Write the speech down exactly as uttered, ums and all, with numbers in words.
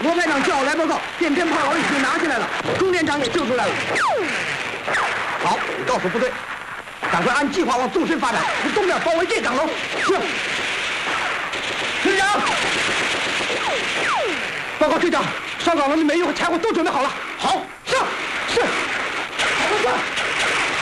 罗排长叫我来报告，便天炮楼已经拿下来了，钟连长也救出来了。好，你告诉部队，赶快按计划往纵深发展，从东面包围这岗楼。是。连长，报告队长，上岗楼的煤油和柴火都准备好了。好。